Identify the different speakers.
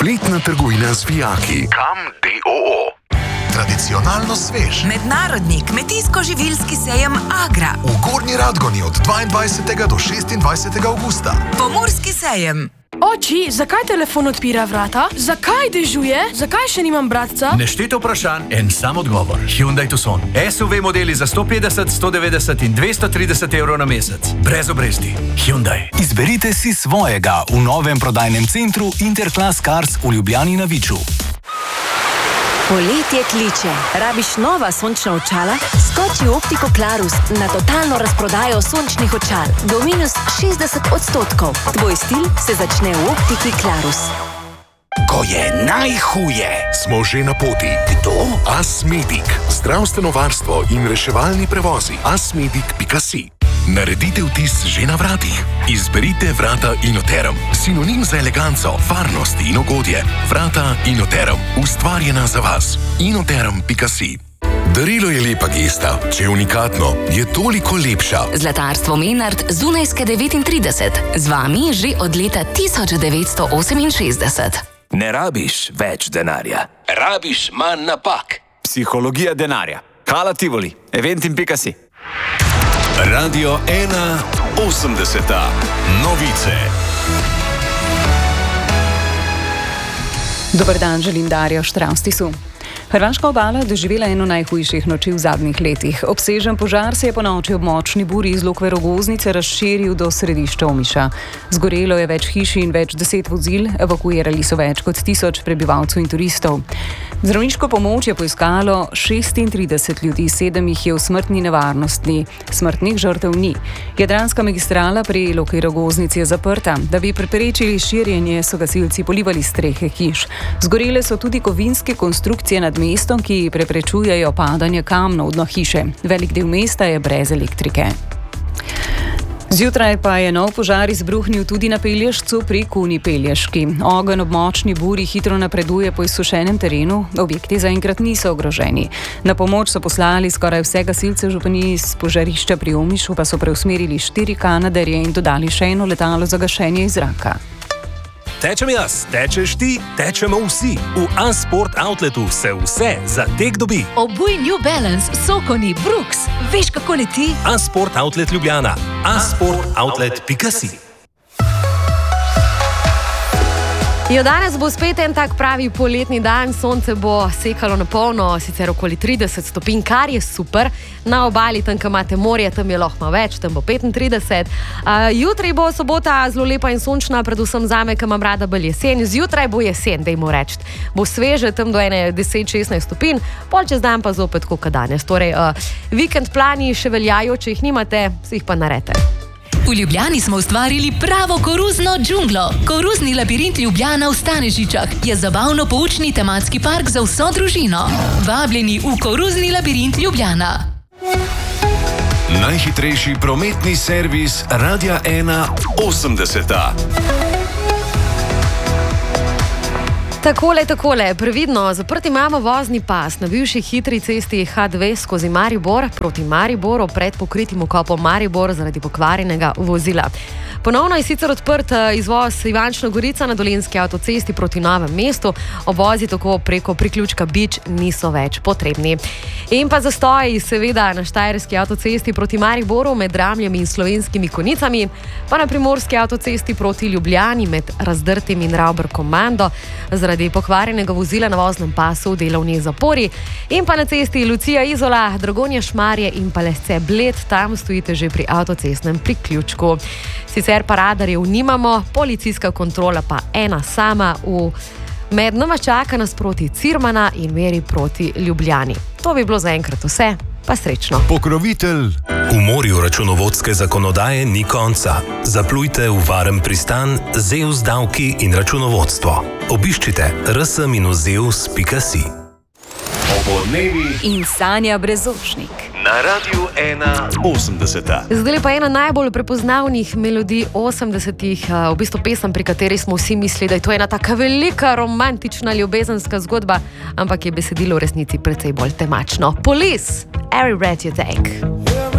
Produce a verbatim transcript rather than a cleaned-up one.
Speaker 1: Spletna trgovina z vijaki. Kam D O O. Tradicionalno svež.
Speaker 2: Mednarodni kmetijsko-živilski sejem Agra.
Speaker 1: V Gornji Radgoni od dvaindvajsetega do šestindvajsetega avgusta.
Speaker 2: Pomurski sejem.
Speaker 3: Oči, zakaj telefon odpira vrata? Zakaj dežuje? Zakaj še nimam bratca?
Speaker 4: Nešteto vprašanj, en sam odgovor. Hyundai Tucson. S U V modeli za sto petdeset, sto devetdeset in dvesto trideset evrov na mesec. Brez obresti. Hyundai.
Speaker 5: Izberite si svojega v novem prodajnem centru Interclass Cars v Ljubljani na Viču.
Speaker 6: Poletje kliče. Rabiš nova sončna očala? Skoči v Optiko Clarus na totalno razprodajo sončnih očal. Do minus šestdeset odstotkov. Tvoj stil se začne v Optiki Clarus.
Speaker 5: Ko je najhuje,
Speaker 1: Smo že na poti.
Speaker 5: kdo?
Speaker 1: Asmedic. Zdravstveno varstvo in reševalni prevozi. asmedic pika si. Naredite vtis že na vratih. Izberite vrata Inoterum. Sinonim za eleganco, varnost in ugodje. Vrata Inoterum. Ustvarjena za vas. Inoterum pika si. Darilo je lepa gesta. Če je unikatno, je toliko lepša.
Speaker 7: Zlatarstvo Menard Zunajske devetintrideset. Z vami že od leta tisoč devetsto oseminšestdeset.
Speaker 8: Ne rabiš več denarja. Rabiš manj napak.
Speaker 9: Psihologija denarja. Hala Tivoli. Eventim pika si.
Speaker 10: Radio ena osemdeseta. Novice.
Speaker 11: Dober dan, želim Darjo Štravstisu. Hrvaška obala doživela eno najhujših noči v zadnjih letih. Obsežen požar se je po noči ob močni buri iz Lokve Rogoznice razširil do središča Omiša. Zgorelo je več hiš in več deset vozil, evakuirali so več kot tisoč prebivalcev in turistov. Zdravniško pomoč je poiskalo šestintrideset ljudi, sedem jih je v smrtni nevarnosti. Smrtnih žrtev ni. Jadranska magistrala pri Lokvi Rogoznici je zaprta. Da bi preprečili širjenje, so gasilci polivali strehe hiš. Zgorele so tudi kovinske konstrukcije nad mestom, ki preprečujejo padanje kamnov v dno hiše. Velik del mesta je brez elektrike. Zjutraj pa je nov požar izbruhnil tudi na Pelješcu pri Kuni Pelješki. Ogenj ob močni buri hitro napreduje po izsušenem terenu, objekti zaenkrat niso ogroženi. Na pomoč so poslali skoraj vse gasilce županiji iz požarišča pri Omišu, pa so preusmerili štiri kanaderje in dodali še eno letalo za gašenje iz zraka.
Speaker 10: Tečem jaz, tečeš ti, tečemo vsi. V Asport Outletu se vse za tek dobi.
Speaker 12: Obuj New Balance, Sokoni, Brooks. Veš, kako leti?
Speaker 10: Asport Outlet Ljubljana. asport outlet pika si.
Speaker 13: Jo, danes bo spet en tak pravi poletni dan, sonce bo sekalo na polno, sicer okoli trideset stopinj, kar je super. Na obali, tam, ko imate morje, tam je lahko več, tam bo petintrideset. Uh, jutri bo sobota zelo lepa in sončna, predvsem zame, ki imam rada bolj jesen. Zjutraj bo jesen, dajmo reči. Bo sveže, tam do ene deset šestnajst stopinj, pol čez dan pa zopet kot danes. Torej, uh, vikend plani še veljajo, če jih nimate, si jih pa naredite.
Speaker 12: V Ljubljani smo ustvarili pravo koruzno džunglo. Koruzni labirint Ljubljana v Stanežičah je zabavno-poučni tematski park za vso družino. Vabljeni v koruzni labirint Ljubljana.
Speaker 10: Najhitrejši prometni servis Radia ena osemdeseta.
Speaker 13: Takole, takole, previdno, zaprti imamo vozni pas na bivši hitri cesti H dve skozi Maribor proti Mariboru pred pokritim vkopom Maribor zaradi pokvarjenega vozila. Ponovno je sicer odprt izvoz Ivančna Gorica na Dolenjski avtocesti proti Novem mestu, obvozi tako preko priključka Bič niso več potrebni. In pa zastoji seveda na Štajerski avtocesti proti Mariboru med Ramljem in Slovenskimi Konicami, pa na Primorski avtocesti proti Ljubljani med Razdrtim in Ravber-Komando zaradi pokvarjenega vozila na voznem pasu v delovni zapori, in pa na cesti Lucija Izola, Dragonja Šmarje in pa Lesce Bled, tam stojite že pri avtocestnem priključku. Sicer pa radarjev nimamo, policijska kontrola pa ena sama v Mednova čaka nasproti Cirmana in meri proti Ljubljani. To bi bilo zaenkrat vse, pa srečno.
Speaker 10: Pokrovitelj. V morju računovodske zakonodaje ni konca. Zaplujte v varen pristan Zeus davki in računovodstvo. Obiščite r s minus zeus pika si.
Speaker 11: In Sanja Brezošnik.
Speaker 10: Na Radiu ena osemdeseta.
Speaker 13: Zdaj pa ena najbolj prepoznavnih melodij osemdesetih, v bistvu pesem, pri kateri smo vsi mislili, da je to ena taka velika romantična ljubezenska zgodba, ampak je besedilo v resnici precej bolj temačno. Police, Every Breath You Take.